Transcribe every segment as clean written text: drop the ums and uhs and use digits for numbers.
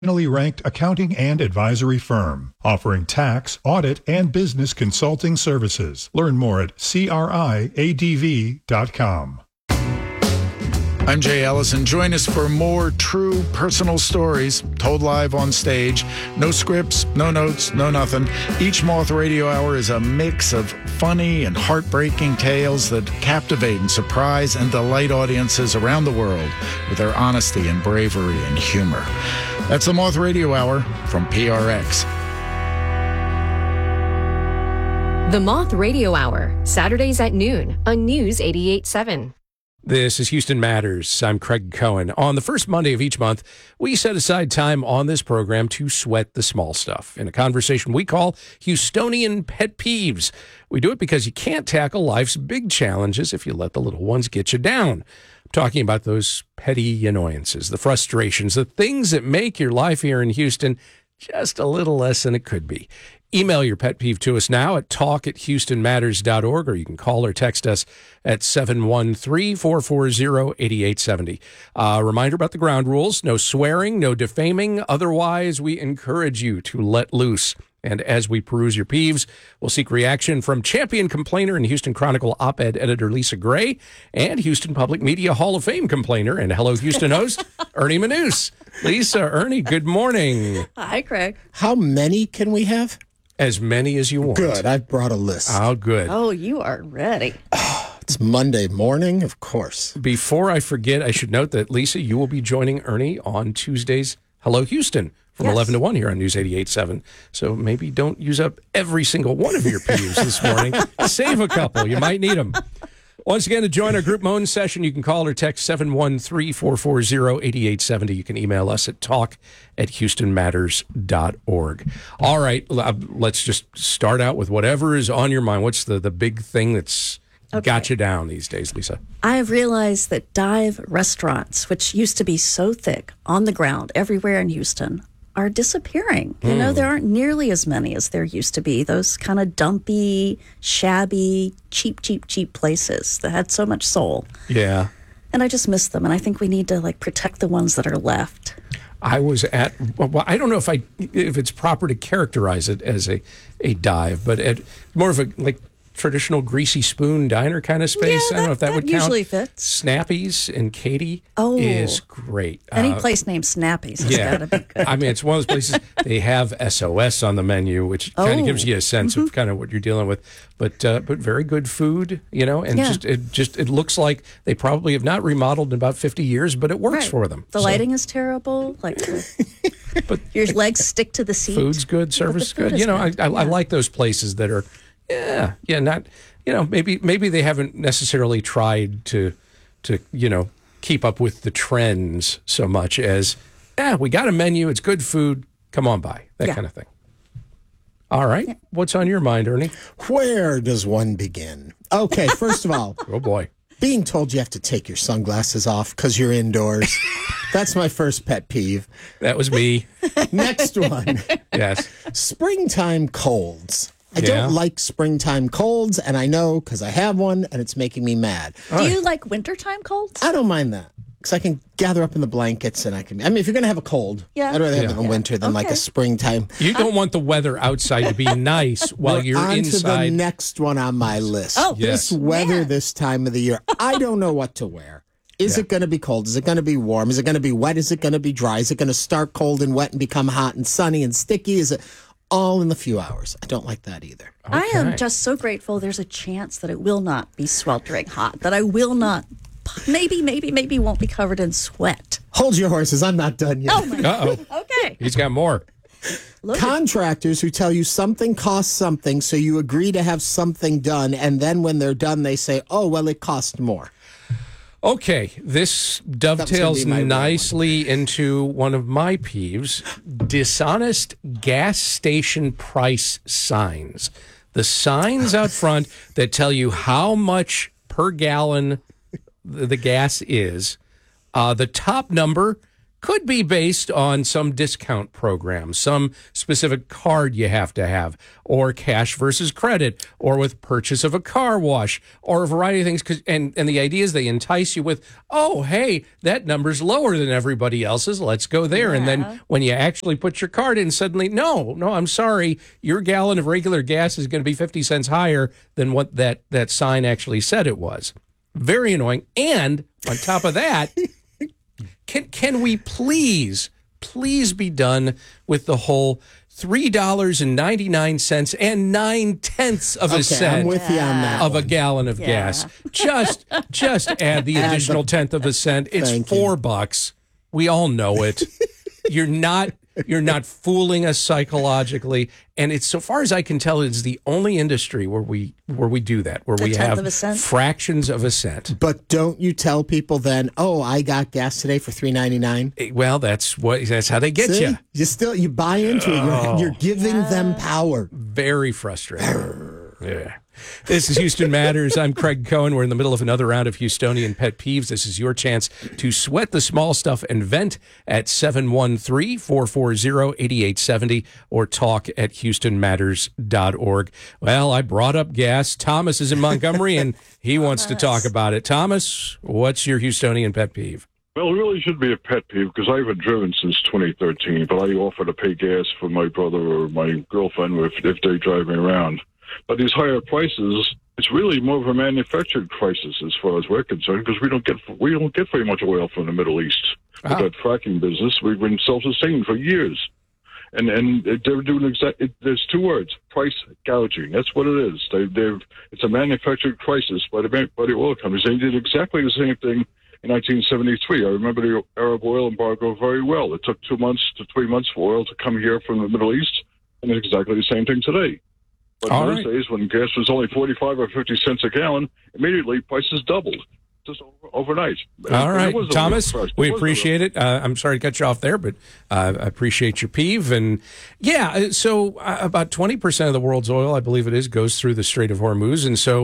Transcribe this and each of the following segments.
Nationally ranked accounting and advisory firm, offering tax, audit, and business consulting services. Learn more at criadv.com. I'm Jay Ellison. Join us for more true personal stories told live on stage. No scripts, no notes, no nothing. Each Moth Radio Hour is a mix of funny and heartbreaking tales that captivate and surprise and delight audiences around the world with their honesty and bravery and humor. That's the Moth Radio Hour from PRX. The Moth Radio Hour, Saturdays at noon on News 88.7. This is Houston Matters. I'm Craig Cohen. On the first Monday of each month, we set aside time on this program to sweat the small stuff in a conversation we call Houstonian Pet Peeves. We do it because you can't tackle life's big challenges if you let the little ones get you down. I'm talking about those petty annoyances, the frustrations, the things that make your life here in Houston just a little less than it could be. Email your pet peeve to us now at talk@houstonmatters.org, or you can call or text us at 713-440-8870. Reminder about the ground rules: no swearing, no defaming. Otherwise, we encourage you to let loose. And as we peruse your peeves, we'll seek reaction from champion complainer and Houston Chronicle op-ed editor Lisa Gray and Houston Public Media Hall of Fame complainer and Hello Houston host Ernie Manous. Lisa, Ernie, good morning. Hi, Craig. How many can we have? As many as you want. Good. I've brought a list. Oh, good. Oh, you are ready. It's Monday morning, of course. Before I forget, I should note that, Lisa, you will be joining Ernie on Tuesday's Hello Houston from 11 to 1 here on News 88.7. So maybe don't use up every single one of your peeves this morning. Save a couple. You might need them. Once again, to join our group moan session, you can call or text 713-440-8870. You can email us at talk@houstonmatters.org. All right, let's just start out with whatever is on your mind. What's the big thing that's got you down these days, Lisa? I have realized that dive restaurants, which used to be so thick on the ground everywhere in Houston, are disappearing. You know, there aren't nearly as many as there used to be. Those kind of dumpy, shabby, cheap places that had so much soul. Yeah. And I just miss them. And I think we need to protect the ones that are left. I was at, well, I don't know if it's proper to characterize it as a dive, but at more of a traditional greasy spoon diner kind of space. Yeah, I don't know if that would count. Usually fits. Snappies in Katy is great. Any place named Snappies has got to be good. I mean, it's one of those places, they have SOS on the menu, which kind of gives you a sense of kind of what you're dealing with. But very good food, and it looks like they probably have not remodeled in about 50 years, but it works for them. The lighting is terrible. But your legs stick to the seat. Food's good, service is good. I like those places that are not, maybe they haven't necessarily tried to keep up with the trends so much as, we got a menu, it's good food, come on by, that kind of thing. All right. Yeah. What's on your mind, Ernie? Where does one begin? Okay, first of all. Oh, boy. Being told you have to take your sunglasses off because you're indoors. That's my first pet peeve. That was me. Next one. Yes. Springtime colds. I don't like springtime colds, and I know because I have one, and it's making me mad. Do you like wintertime colds? I don't mind that because I can gather up in the blankets, and if you're going to have a cold, I'd rather have it in the winter than a springtime. You don't want the weather outside to be nice while you're inside. On to the next one on my list. Oh, this weather this time of the year. I don't know what to wear. Is it going to be cold? Is it going to be warm? Is it going to be wet? Is it going to be dry? Is it going to start cold and wet and become hot and sunny and sticky? Is it all in a few hours? I don't like that either. Okay. I am just so grateful there's a chance that it will not be sweltering hot, that I will not, maybe won't be covered in sweat. Hold your horses. I'm not done yet. Oh, my God. Okay. He's got more. Contractors who tell you something costs something, so you agree to have something done, and then when they're done, they say, oh, well, it cost more. Okay, this dovetails nicely into one of my peeves: dishonest gas station price signs. The signs out front that tell you how much per gallon the gas is. The top number could be based on some discount program, some specific card you have to have, or cash versus credit, or with purchase of a car wash, or a variety of things. And the idea is they entice you with, oh, hey, that number's lower than everybody else's. Let's go there. And then when you actually put your card in, suddenly, no, I'm sorry, your gallon of regular gas is going to be 50 cents higher than what that sign actually said it was. Very annoying. And on top of that, can we please be done with the whole $3.99 and 9/10 of a cent I'm with you on that of one. a gallon of gas? Just add the additional tenth of a cent. It's $4. We all know it. You're not fooling us psychologically, and it's, so far as I can tell, it's the only industry where we do that, where we have fractions of a cent. But don't you tell people then, oh, I got gas today for $3.99? Well, that's how they get you. You buy into it. You're giving them power. Very frustrating. Yeah. This is Houston Matters. I'm Craig Cohen. We're in the middle of another round of Houstonian pet peeves. This is your chance to sweat the small stuff and vent at 713-440-8870 or talk at HoustonMatters.org. Well, I brought up gas. Thomas is in Montgomery, and he wants to talk about it. Thomas, what's your Houstonian pet peeve? Well, it really should be a pet peeve because I haven't driven since 2013, but I offer to pay gas for my brother or my girlfriend if they drive me around. But these higher prices, it's really more of a manufactured crisis as far as we're concerned, because we don't get very much oil from the Middle East. With that fracking business, we've been self-sustained for years, and they're doing there's two words: price gouging. That's what it is. It's a manufactured crisis by the oil companies. They did exactly the same thing in 1973. I remember the Arab oil embargo very well. It took 2 months to 3 months for oil to come here from the Middle East, and it's exactly the same thing today. But in those days, when gas was only 45 or 50 cents a gallon, immediately prices doubled just overnight. All right, Thomas, we appreciate it. I'm sorry to cut you off there, but I appreciate your peeve. And yeah, so about 20% of the world's oil, I believe it is, goes through the Strait of Hormuz. And so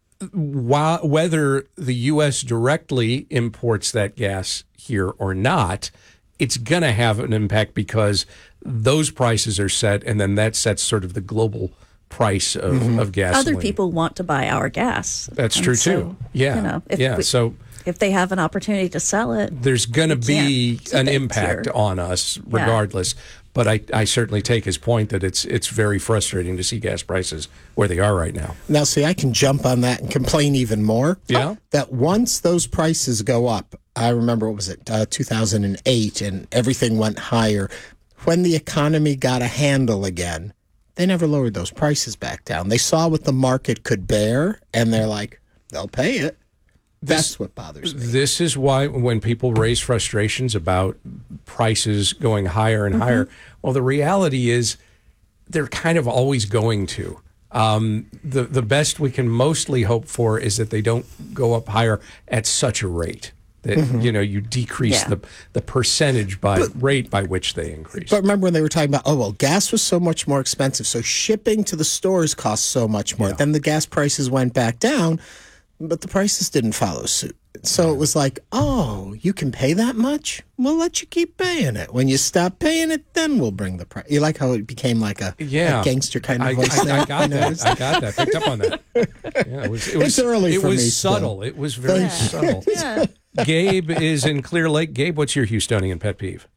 whether the U.S. directly imports that gas here or not, it's going to have an impact because those prices are set, and then that sets sort of the global price of gasoline. Other people want to buy our gas. That's true too. Yeah. If they have an opportunity to sell it, there's going to be an impact on us regardless. Yeah. But I certainly take his point that it's very frustrating to see gas prices where they are right now. Now, see, I can jump on that and complain even more. Yeah. That once those prices go up, I remember, what was it, 2008, and everything went higher. When the economy got a handle again, they never lowered those prices back down. They saw what the market could bear, and they're like, they'll pay it. That's what bothers me. This is why when people raise frustrations about prices going higher and higher, well, the reality is they're kind of always going to. The best we can mostly hope for is that they don't go up higher at such a rate. That, you decrease the percentage rate by which they increase. But remember when they were talking about, gas was so much more expensive, so shipping to the stores cost so much more. Yeah. Then the gas prices went back down, but the prices didn't follow suit. So it was like, you can pay that much? We'll let you keep paying it. When you stop paying it, then we'll bring the price. You like how it became like a gangster kind of voice there? I got that. Picked up on that. Yeah, it's early for me. It was subtle. It was very subtle. Yeah. Gabe is in Clear Lake. Gabe, what's your Houstonian pet peeve?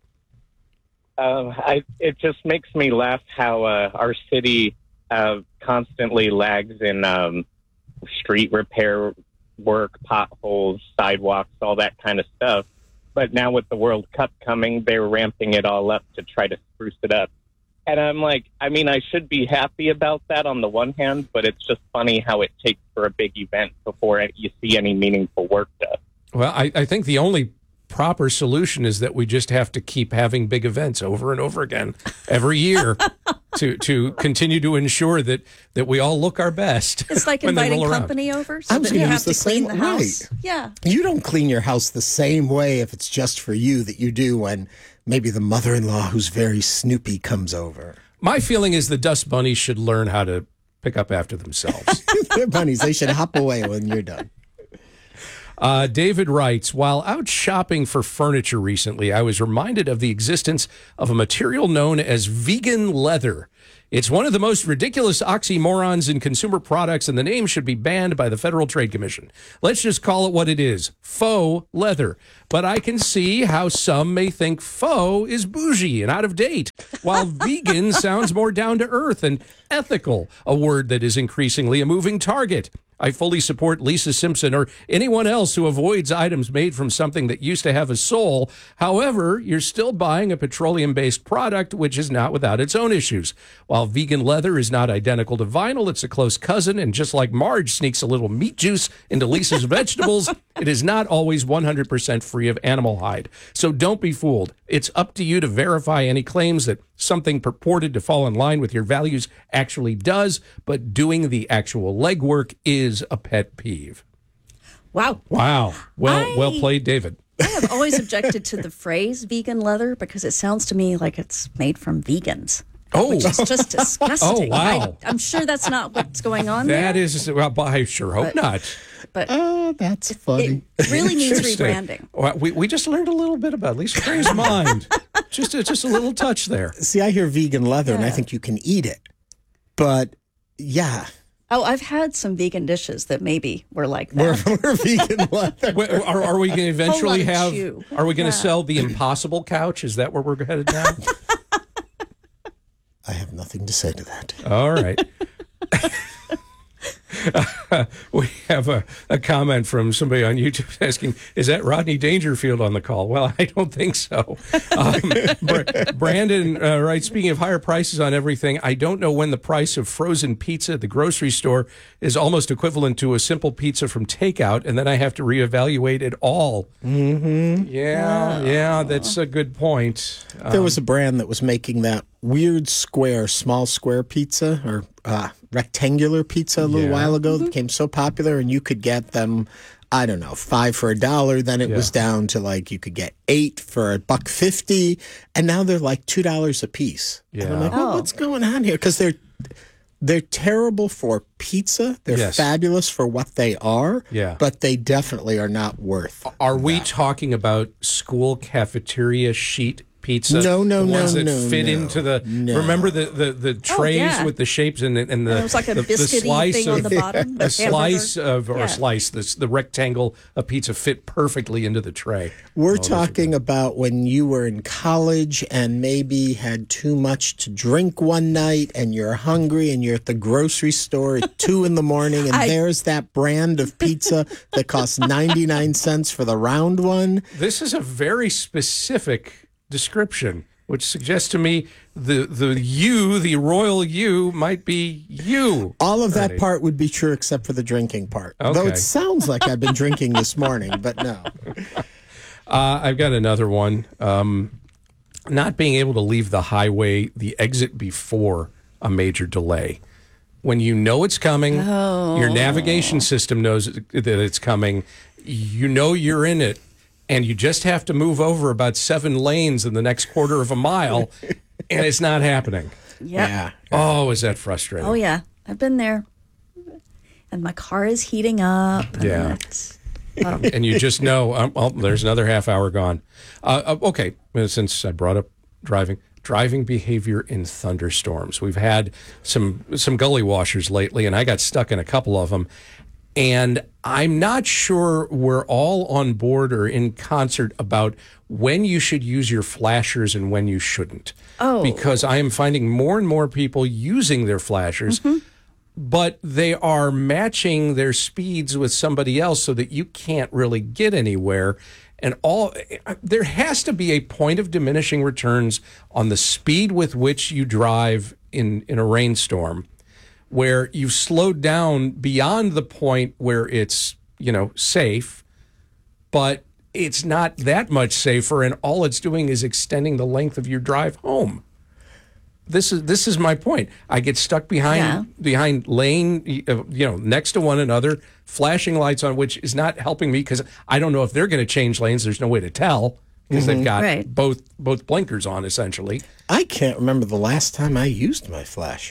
It just makes me laugh how our city constantly lags in street repair work, potholes, sidewalks, all that kind of stuff. But now with the World Cup coming, they're ramping it all up to try to spruce it up. And I'm like, I should be happy about that on the one hand, but it's just funny how it takes for a big event before you see any meaningful work done. Well, I think the only proper solution is that we just have to keep having big events over and over again every year to continue to ensure that we all look our best. It's like inviting company over, so that you have to clean the house. Right. Yeah. You don't clean your house the same way if it's just for you that you do when maybe the mother-in-law who's very snoopy comes over. My feeling is the dust bunnies should learn how to pick up after themselves. They're bunnies. They should hop away when you're done. David writes, while out shopping for furniture recently, I was reminded of the existence of a material known as vegan leather. It's one of the most ridiculous oxymorons in consumer products, and the name should be banned by the Federal Trade Commission. Let's just call it what it is, faux leather. But I can see how some may think faux is bougie and out of date, while vegan sounds more down to earth and ethical, a word that is increasingly a moving target. I fully support Lisa Simpson or anyone else who avoids items made from something that used to have a soul. However, you're still buying a petroleum-based product, which is not without its own issues. While vegan leather is not identical to vinyl, it's a close cousin, and just like Marge sneaks a little meat juice into Lisa's vegetables, it is not always 100% free of animal hide. So don't be fooled. It's up to you to verify any claims that something purported to fall in line with your values actually does, but doing the actual legwork is a pet peeve. Wow. Wow. Well played, David. I have always objected to the phrase vegan leather because it sounds to me like it's made from vegans. Oh. Which is just disgusting. Oh, wow. I'm sure that's not what's going on That there. is, well, I sure hope not. But Oh, that's funny. it really needs Interesting. rebranding. Well, we just learned a little bit about Lisa Gray's mind. Just a little touch there. See, I hear vegan leather, and I Yeah. think you can eat it. But, yeah, Oh, I've had some vegan dishes that maybe were like that. we're vegan leather. Wait, are we going to eventually Whole lot of have? chew. Are we going to Yeah. sell the Impossible couch? Is that where we're headed now? I have nothing to say to that. All right. We have a comment from somebody on YouTube asking, is that Rodney Dangerfield on the call? Well, I don't think so. Brandon writes, speaking of higher prices on everything, I don't know when the price of frozen pizza at the grocery store is almost equivalent to a simple pizza from takeout, and then I have to reevaluate it all. Mm-hmm. Yeah, that's a good point. There was a brand that was making that weird square, small square pizza or rectangular pizza a little Yeah. while ago that became so popular, and you could get them, I don't know, 5 for $1. Then it was down to like you could get 8 for $1.50, and now they're like $2 a piece. Yeah. And I'm like, well, what's going on here? Because they're terrible for pizza. They're Yes. fabulous for what they are. Yeah. But they definitely are not worth. Are we talking about school cafeteria sheet pizza? No, the ones that no, fit no, into the. no. Remember the trays yeah. with the shapes and the It was like a the biscuity slice thing of, on the bottom. a slice of or Yeah. a slice the rectangle of pizza fit perfectly into the tray. We're talking about when you were in college and maybe had too much to drink one night and you're hungry and you're at the grocery store at 2 in the morning and there's that brand of pizza that costs 99 cents for the round one. This is a very specific description, which suggests to me the royal you might be you. All of that Ernie. part would be true except for the drinking part. Though Okay. it sounds like I've been drinking this morning, but no. I've got another one. Not being able to leave the highway, the exit before a major delay. When you know it's coming, your navigation system knows that it's coming, you know you're in it, and you just have to move over about 7 lanes in the next quarter of a mile, and it's not happening. Yep. Yeah. Oh, is that frustrating? Oh, yeah. I've been there. And my car is heating up. And Yeah. it's- And you just know, oh, there's another half hour gone. Okay, since I brought up driving behavior in thunderstorms. We've had some gully washers lately, and I got stuck in a couple of them. And I'm not sure we're all on board or in concert about when you should use your flashers and when you shouldn't. Oh. Because I am finding more and more people using their flashers, but they are matching their speeds with somebody else so that you can't really get anywhere. And there has to be a point of diminishing returns on the speed with which you drive in a rainstorm, where you've slowed down beyond the point where it's, safe, but it's not that much safer, and all it's doing is extending the length of your drive home. This is my point. I get stuck behind lane, next to one another, flashing lights on, which is not helping me because I don't know if they're going to change lanes. There's no way to tell because they've got Right. both blinkers on, essentially. I can't remember the last time I used my flashers.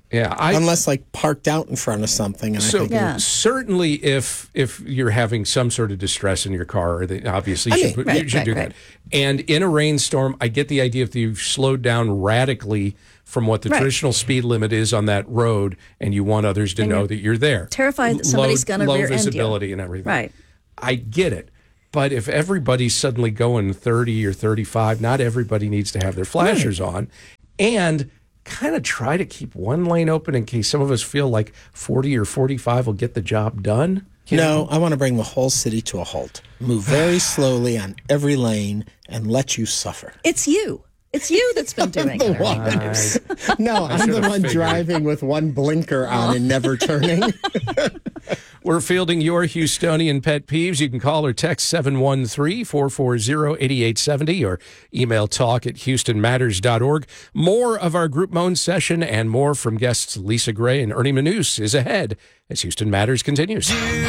Yeah, unless like parked out in front of something. And so I think Yeah. certainly if you're having some sort of distress in your car, obviously you should do that. And in a rainstorm, I get the idea if you've slowed down radically from what the traditional speed limit is on that road, and you want others to know that you're there. Terrified that somebody's going to low rear end you. visibility and everything. Right. I get it. But if everybody's suddenly going 30 or 35, not everybody needs to have their flashers on. And kind of try to keep one lane open in case some of us feel like 40 or 45 will get the job done. No, I want to bring the whole city to a halt. Move very slowly on every lane and let you suffer. It's you. It's you that's been doing it. No, I'm the one driving with one blinker on and never turning. We're fielding your Houstonian pet peeves. You can call or text 713-440-8870 or email talk@houstonmatters.org. More of our Group Moan session and more from guests Lisa Gray and Ernie Manous is ahead as Houston Matters continues.